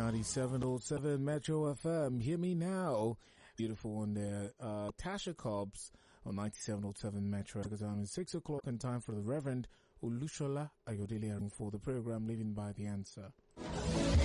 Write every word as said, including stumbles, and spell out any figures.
ninety-seven point seven Metro F M. Hear me now. Beautiful one there. Uh, Tasha Cobbs on ninety-seven point seven Metro. Because I'm six o'clock and time for the Reverend Olushola Ayodele for the program Living by the Answer.